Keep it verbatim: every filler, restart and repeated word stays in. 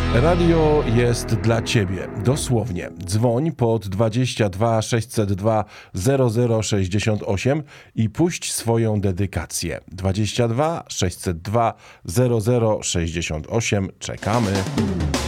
Radio jest dla Ciebie. Dosłownie. Dzwoń pod dwadzieścia dwa sześćset dwa zero zero sześćdziesiąt osiem i puść swoją dedykację. dwadzieścia dwa sześćset dwa zero zero sześćdziesiąt osiem. Czekamy.